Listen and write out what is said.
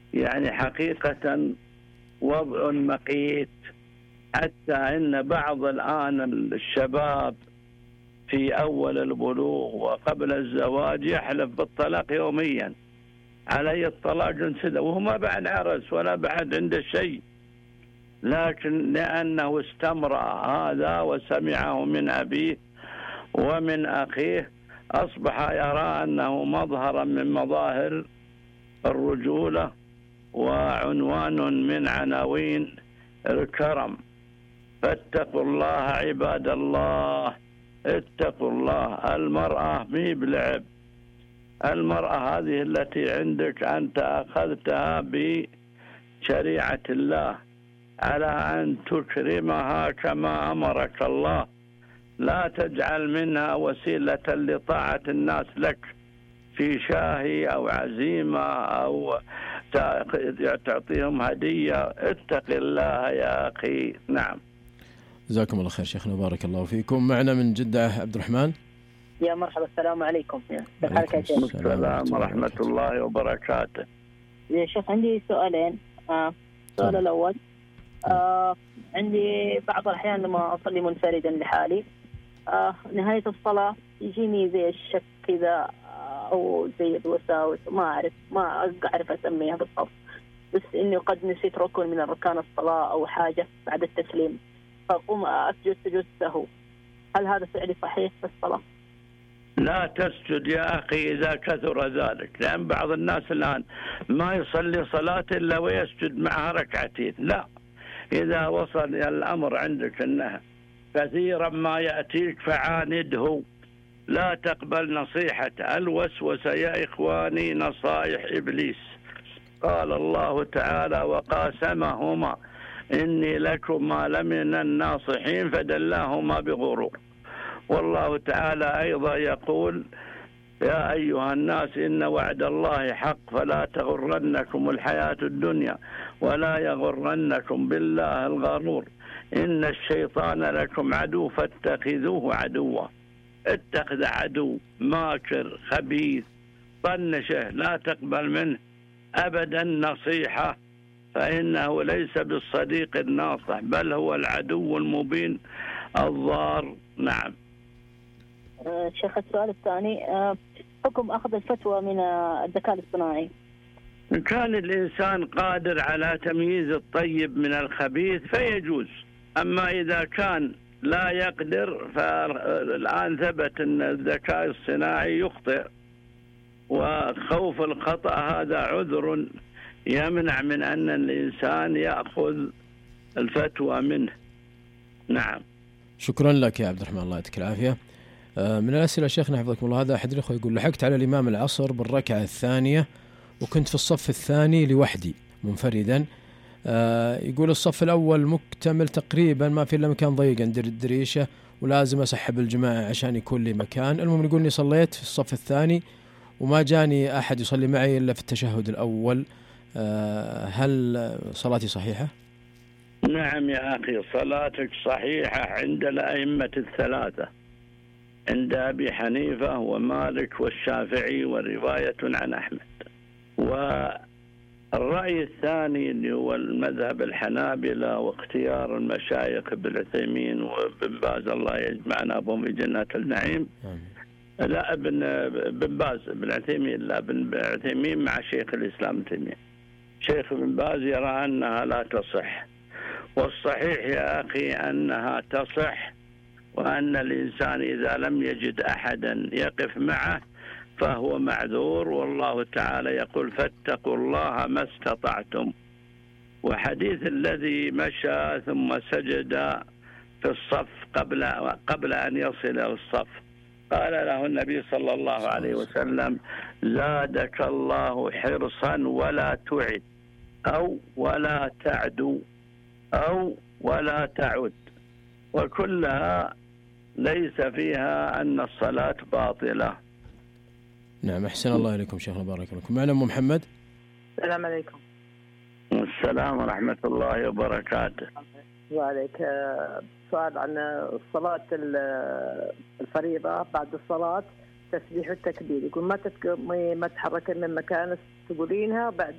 يعني حقيقة وضع مقيت، حتى إن بعض الآن الشباب في أول البلوغ وقبل الزواج يحلف بالطلاق يوميا، علي الطلاق جنسده، وهو ما بعد عرس ولا بعد عنده شيء، لكن لأنه استمرأ هذا وسمعه من أبيه ومن أخيه أصبح يرى أنه مظهرا من مظاهر الرجولة وعنوان من عناوين الكرم. فاتقوا الله عباد الله، اتقوا الله. المرأة مي بلعب، المرأة هذه التي عندك أنت أخذتها بشريعة الله على أن تكرمها كما أمرك الله، لا تجعل منها وسيلة لطاعة الناس لك في شاهي أو عزيمة أو تعطيهم هدية. اتق الله يا أخي. نعم. جزاكم الله خير شيخنا، بارك الله فيكم. معنا من جدة عبد الرحمن. يا مرحبا، السلام عليكم. السلام ورحمة الله وبركاته. يا شيخ عندي سؤالين. السؤال الأول، عندي بعض الأحيان لما أصلي منفردا لحالي نهاية الصلاة يجيني زي الشك كذا أو زي الوساوس، ما أعرف أسميها بالضبط، بس إني قد نسيت ركن من أركان الصلاة أو حاجة بعد التسليم، فأقوم أسجد سجود السهو. هل هذا فعلي صحيح في الصلاة؟ لا تسجد يا أخي إذا كثر ذلك، لأن بعض الناس الآن ما يصلي صلاة إلا ويسجد معها ركعتين. لا، إذا وصل الأمر عندك أنها كثيرا ما يأتيك فعانده، لا تقبل نصيحة الوسوسة يا إخواني، نصائح إبليس. قال الله تعالى: وقاسمهما إني لكما لمن الناصحين فدلاهما بغرور. والله تعالى أيضا يقول: يا أيها الناس إن وعد الله حق فلا تغرنكم الحياة الدنيا ولا يغرنكم بالله الغرور إن الشيطان لكم عدو فاتخذوه عدوا. اتخذ عدو ماكر خبيث طنشه، لا تقبل منه أبدا نصيحة، فإنه ليس بالصديق الناصح بل هو العدو المبين الضار. نعم. شيخ السؤال الثاني، حكم أخذ الفتوى من الذكاء الاصطناعي. إن كان الإنسان قادر على تمييز الطيب من الخبيث فيجوز، أما إذا كان لا يقدر فالآن ثبت أن الذكاء الصناعي يخطئ، وخوف الخطأ هذا عذر يمنع من أن الإنسان يأخذ الفتوى منه. نعم. شكرا لك يا عبد الرحمن، الله يعطيك العافية. من الأسئلة شيخنا حفظكم الله، هذا أحد الأخوة يقول: لحقت على الإمام العصر بالركعة الثانية وكنت في الصف الثاني لوحدي منفردا. يقول الصف الأول مكتمل تقريبا، ما في إلا مكان ضيق عند الدريشة ولازم أسحب الجماعة عشان يكون لي مكان. المهم يقول إني صليت في الصف الثاني وما جاني أحد يصلي معي إلا في التشهد الأول. هل صلاتي صحيحة؟ نعم يا أخي، صلاتك صحيحة عند الأئمة الثلاثة، عند أبي حنيفة ومالك والشافعي ورواية عن أحمد. والرأي الثاني اللي هو المذهب الحنابلة واختيار المشايخ ابن عثيمين وابن باز، الله يجمعنا بهم في جنات النعيم. لا، ابن باز، ابن عثيمين، لا، ابن عثيمين مع شيخ الإسلام ابن تيمية. شيخ ابن باز يرى أنها لا تصح، والصحيح يا أخي أنها تصح، وأن الإنسان إذا لم يجد أحدا يقف معه فهو معذور. والله تعالى يقول: فاتقوا الله ما استطعتم. وحديث الذي مشى ثم سجد في الصف قبل أن يصل إلى الصف، قال له النبي صلى الله عليه وسلم: زادك الله حرصا ولا تعد، أو ولا تعدو، أو ولا تعد، وكلها ليس فيها أن الصلاة باطلة. نعم، أحسن الله إليكم شيخنا، بارك لكم. معنا أم محمد. السلام عليكم. السلام ورحمة الله وبركاته. وعليك سؤال عن الصلاة الفريضة. بعد الصلاة تسبيح التكبير، يقول ما تتحرك من مكان تقولينها بعد